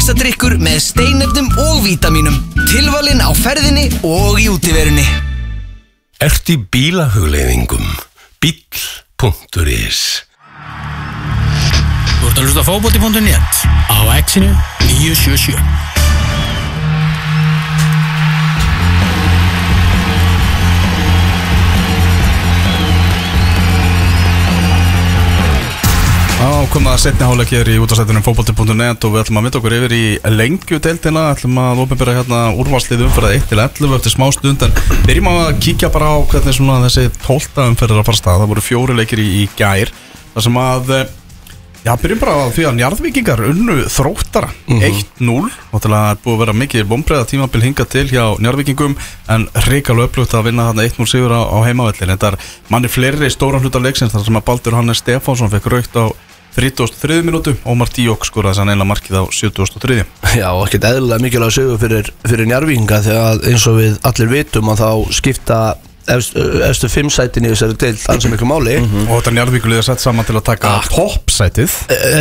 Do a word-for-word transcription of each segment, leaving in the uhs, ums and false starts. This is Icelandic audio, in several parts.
breiðholtsadrykkur með steinefnum og vítamínum. Tilvalinn á ferðinni og í útiverunni. Ertu í bílahugleiðingum? Bíll punktur is. Þú ert að hlusta á fótbolti punktur net á X-inu níu sjö sjö. Já, komum að setni hálfleik hér í útvarpssættinum fótbolti punktur net og við ætlum að mynda okkur yfir í lengjudeildina. Ætlum að opinbera hérna úrvalslið umferð eitt til ellefu eftir smá stund, en byrjum á að kíkja bara á hvernig svona þessi tólfta umferð er að fara af stað. Það voru fjóri leikir í, í gær, þar sem að já, byrjum bara á því að Njarðvíkingar unnu Þróttara mm-hmm. eitt núll. Náttúrulega er búið að vera mikið vonbrigða tímabil hingað til hjá Njarðvíkingum, en hrikalega öflugt að vinna þarna eitt núll sigur á, á heimavöllin. Þetta er manni fleiri stóran hluta leiksins, þar sem að Baldur Hannes Stefánsson fekk rautt á þrítugasta og þriðju mínútu, Ómar Díok skoraði þess að eina markið á sjötugasta og þriðju. Já, og ekkert eðlilega mikilvæg sigur fyrir, fyrir Njarðvíkinga, þegar eins og við allir vitum að þá skipta efstu fimm sætin í þessari deild ansi miklu máli. Mm-hmm. Og þetta Njarðvíkulið er sett saman til að taka ah. toppsætið.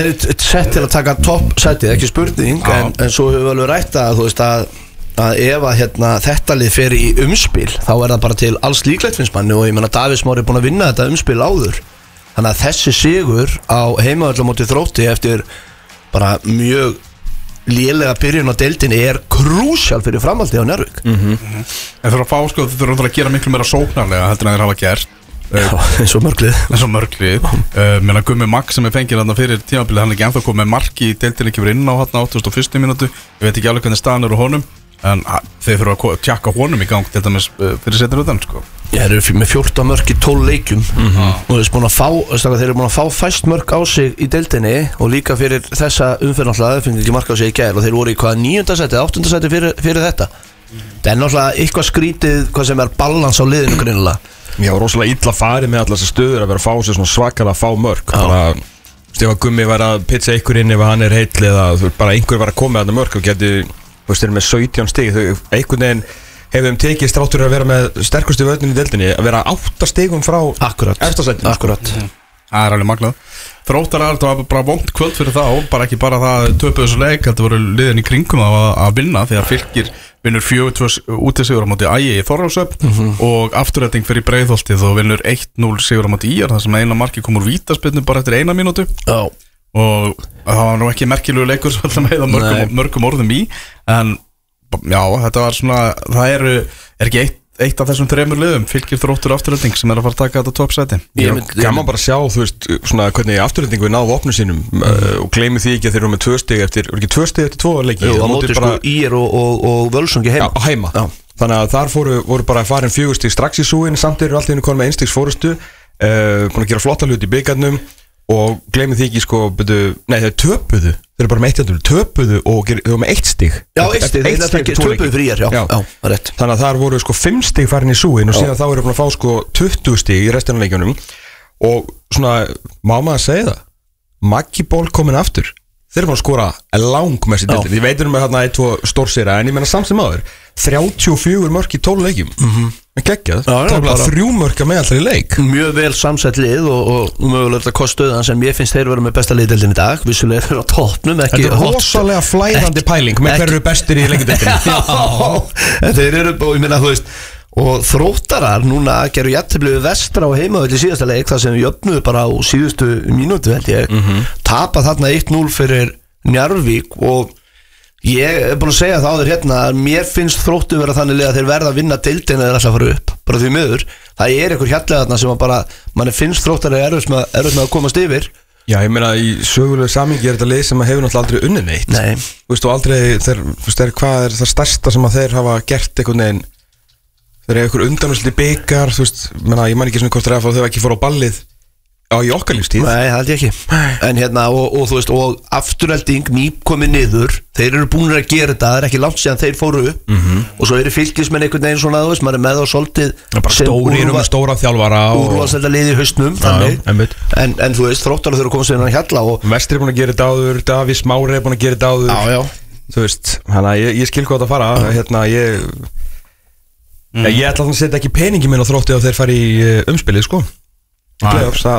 Sett til að taka toppsætið, ekki spurning, ah. en, en svo hefur við alveg rætt að, þú veist, að, að ef að hérna, þetta lið fer í umspil, þá er það bara til alls líklegt finnst manni, og ég menna Davíð Smári er búin að vinna þetta umspil áður. Þannig að þessi sigur á heimavöll á móti Þrótti eftir bara mjög lélega byrjun á deildinni er krúsjál fyrir framhaldið á Njarðvík. Mm-hmm. Mm-hmm. En þú þarf að fá, sko, þú þarf að gera miklu meira sóknarlega heldur en þeir hafa gert. Já, eins og mörglið. Eins og mörglið. Uh, Menna Gummi Magg sem er fengið þarna fyrir tímabilið, hann er ekki ennþá komið með marki í deildinni, ekki verið inn á þarna áttugasta og fyrstu mínútu. Ég veit ekki alveg hvernig staðan er á honum, en þeir þurfa að tjakka honum í gang til dæmis fyrir setur utan, sko. Ég er með fjórtán mörk í tólf leikjum mm-hmm. og þeir eru búin að fá þeir eru búin að fá fæst mörk á sig í deildinni, og líka fyrir þessa umferð náttúrulega fengið ekki mark á sig í gær, og þeir voru í hvaða níunda sæti, áttunda sæti fyrir, fyrir þetta. Það er náttúrulega eitthvað skrítið hvað sem er balans á liðinu greinilega. Já, rosalega illa farið með allar þessar stöður að vera að fá sér svona svakalega að fá mörk. Bara ef að Gummi var að pitcha einhver inn ef hann er heill, eða bara einhver var að koma með þarna mörk og geti, þú veist, þeir eru með sautján stig, þau einhvern veginn hefur þeim tekið stráttur að vera með sterkustu völdin í deildinni, að vera átta stigum frá efstasætinu. Akkurat. Það er alveg magnað. Þróttar er þetta bara vont kvöld fyrir þá, bara ekki bara það töpuðu þessu leik, þetta voru liðin í kringum að, að vinna, því að Fylkir vinnur fjögur tvö útisigur á móti Ægi í Þorlákshöfn mm-hmm. og afturræting fyrir Breiðholtið og vinnur eitt núll sigur á móti Í R, þar sem eina marki kom úr vítaspyrnu bara eftir eina mínútu. Já. Og það var nú ekki merkilegu leikur svo alltaf með mörgum, mörgum orðum í, en já, þetta var svona, það eru, er ekki eitt, eitt af þessum þremur liðum, Fylkir, Þróttur og Afturhending sem er að fara að taka þetta toppsæti. Ég mynd gaman bara að sjá, þú veist, svona hvernig Afturhending við náðu vopnum sínum mm. uh, og gleymi því ekki að þeir eru með tvö stig eftir, er ekki tvö stig eftir tvo leiki? Jú, á móti sko Í R og, og, og Völsungi heima. Já, heima. Já. Þannig að þar fóru, voru bara farin fjögur stig strax í súin, samt eru allt í einu konum með einstigs fórustu, uh, búin að gera flotta hluti í bikarnum. Og gleymi því ekki, sko, betu, nei, þeir töpuðu, þeir eru bara með eitt jafntöfli, töpuðu og þeir eru með eitt stig. Já, eitt stig, þeir eru ekki töpuðu fyrir Í R, já, já, já, það er rétt. Þannig að þar voru, sko, fimm stig farin í súin og síðan þá eru búin að fá, sko, tuttugu stig í restina af leikjunum. Og svona, má maður að segja það, Maggi Ból komin aftur, þeir eru búin að skora langmest í deildinni. Ég veit um með hérna eitt, tvo stórsýra, en ég menna samt sem áður, þrjátíu og fjögur mörk í tólf leikjum. Mm-hmm. Geggjað, það er bara þrjú mörk að meðallar í leik. Mjög vel samsett lið og, og mögulega kostuðan sem ég finnst þeir vera með besta liðdeildin í dag. Vissulega þeir eru á toppnum. Þetta er rosalega flæðandi pæling með hverju eru bestir í leikdeildinni. Já, en þeir eru, og ég minna, þú veist, og Þróttarar núna gerðu jafntefli við Vestra á heimavöll í síðasta leik, þar sem við jöfnuðu bara á síðustu mínútu held ég, mm-hmm. tapa þarna eitt núll fyrir Njarðvík, og ég er búin að segja það á þér hérna að mér finnst Þróttu vera þannig að þeir verða að vinna deildina þeir alltaf fara upp, bara því miður það er einhver hjallega þarna sem að bara mann finnst Þróttar er erfitt með, með að komast yfir. Já, ég meina í sögulegu samhengi er þetta lið sem hefur náttúrulega aldrei unnið neitt. Nei. Þú veist, og aldrei þeir, þú veist, er, hvað er það stærsta sem að þeir hafa gert einhvern veginn, þeir eru einhver undanúrslit í bikar, þú veist, menna, ég man ekki svona hvort þeir hafa ekki fór á ballið á í okkar lífstíð. Nei, það held ég ekki. En hérna, og, og þú veist, og Afturhelding nýp komið niður, þeir eru búin að gera þetta, það er ekki langt síðan þeir fóru upp, mm-hmm. og svo eru Fylkismenn einhvern veginn svona, þú veist, maður er með á svolítið stóri með stóra þjálfara og úrvalsleita lið í haustnum, þannig, en, en þú veist, Þróttar þurfa að koma sér hann hjalla og Vestri er búin að gera þetta áður, Davíð Smári er búin að gera þetta áður. Já, já. Þú veist, hana, ég, ég skil hvað það fara, hérna, ég mm. ég ætla að setja ekki peningi minn á Þrótti ef þeir fara í umspilið, sko.